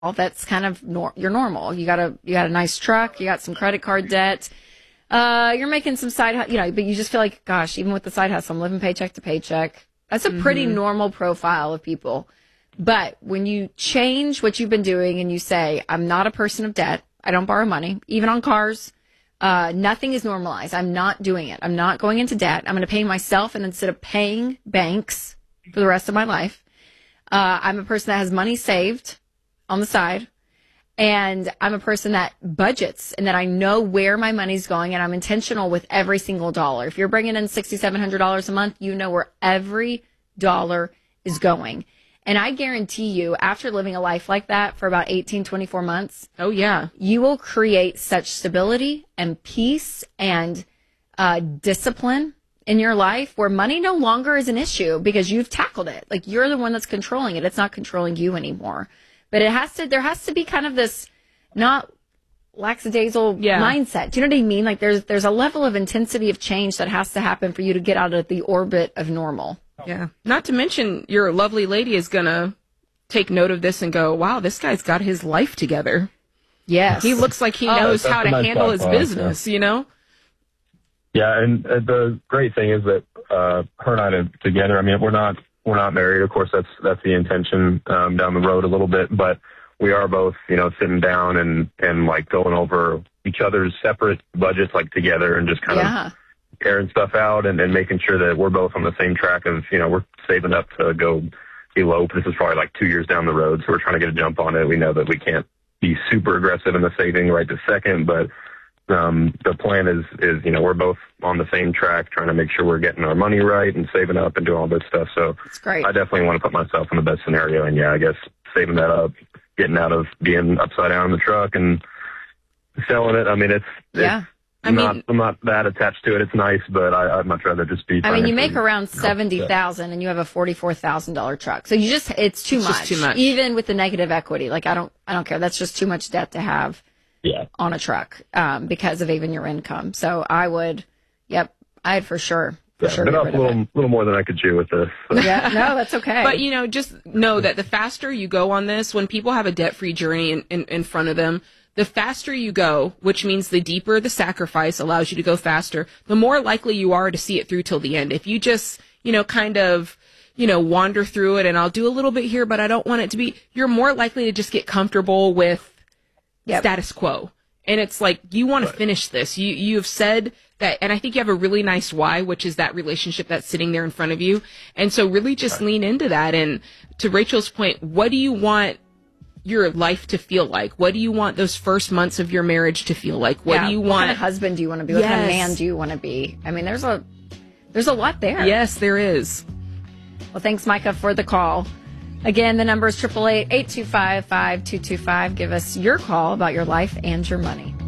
that's kind of you're normal. You got a nice truck, you got some credit card debt, you're making some but you just feel like, gosh, even with the side hustle, I'm living paycheck to paycheck. That's a pretty normal profile of people. But when you change what you've been doing and you say, I'm not a person of debt, I don't borrow money, even on cars, nothing is normalized. I'm not doing it. I'm not going into debt. I'm going to pay myself, and instead of paying banks for the rest of my life, I'm a person that has money saved on the side, and I'm a person that budgets and that I know where my money's going, and I'm intentional with every single dollar. If you're bringing in $6,700 a month, you know where every dollar is going. And I guarantee you, after living a life like that for about 18, 24 months, oh yeah, you will create such stability and peace and discipline in your life where money no longer is an issue because you've tackled it. Like, you're the one that's controlling it. It's not controlling you anymore. But there has to be kind of this not lackadaisical mindset. Do you know what I mean? Like, there's a level of intensity of change that has to happen for you to get out of the orbit of normal. Yeah. Not to mention, your lovely lady is going to take note of this and go, wow, this guy's got his life together. Yes. He looks like he knows how to handle his business, you know? Yeah, and the great thing is that her and I are together. I mean, we're not married. Of course, that's the intention down the road a little bit, but we are both, sitting down and like going over each other's separate budgets, like together, and just kind of airing stuff out and making sure that we're both on the same track of, we're saving up to go elope. This is probably like 2 years down the road, so we're trying to get a jump on it. We know that we can't be super aggressive in the saving right this second, but the plan is we're both on the same track, trying to make sure we're getting our money right and saving up and doing all this stuff. So that's great. I definitely want to put myself in the best scenario, and I guess saving that up, getting out of being upside down in the truck and selling it. I mean, I'm not that attached to it. It's nice, but I'd much rather just be. I mean, you make around $70,000 and you have a $44,000 truck, so it's too much. Even with the negative equity. Like, I don't care. That's just too much debt to have. Yeah. On a truck, because of even your income. So I'd for sure. Bit off a little more than I could chew with this. So. Yeah, no, that's okay. But, just know that the faster you go on this, when people have a debt-free journey in front of them, the faster you go, which means the deeper the sacrifice allows you to go faster, the more likely you are to see it through till the end. If you just, wander through it and I'll do a little bit here, but I don't want it to be, you're more likely to just get comfortable with status quo. And it's like, you want to finish this. You've said that, and I think you have a really nice why, which is that relationship that's sitting there in front of you. And so really just lean into that. And to Rachel's point, what do you want your life to feel like? What do you want those first months of your marriage to feel like? What do you want? What kind of husband do you want to be? What kind of man do you want to be? I mean, there's a lot there. Yes, there is. Well, thanks, Micah, for the call. Again, the number is 888-825-5225. Give us your call about your life and your money.